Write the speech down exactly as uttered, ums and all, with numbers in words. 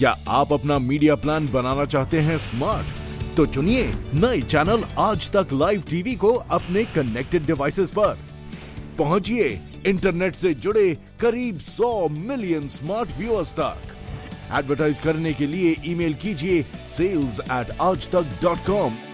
क्या आप अपना मीडिया प्लान बनाना चाहते हैं स्मार्ट? तो चुनिए नए चैनल आज तक लाइव टीवी को अपने कनेक्टेड डिवाइसेस पर। पहुंचिए इंटरनेट से जुड़े करीब सौ मिलियन स्मार्ट व्यूअर्स तक। एडवर्टाइज करने के लिए ईमेल कीजिए सेल्स एट आज तक डॉट कॉम